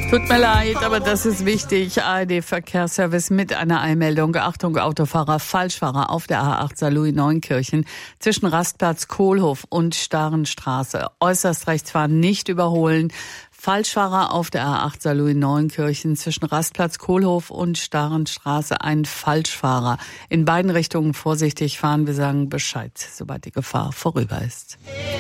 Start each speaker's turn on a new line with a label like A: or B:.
A: Tut mir leid, aber das ist wichtig. ARD-Verkehrsservice mit einer Eilmeldung. Achtung, Autofahrer, Falschfahrer auf der A8 Saarlouis-Neunkirchen zwischen Rastplatz Kohlhof und Starenstraße. Äußerst rechts fahren, nicht überholen. Falschfahrer auf der A8 Saarlouis-Neunkirchen zwischen Rastplatz Kohlhof und Starenstraße. Ein Falschfahrer. In beiden Richtungen vorsichtig fahren. Wir sagen Bescheid, sobald die Gefahr vorüber ist.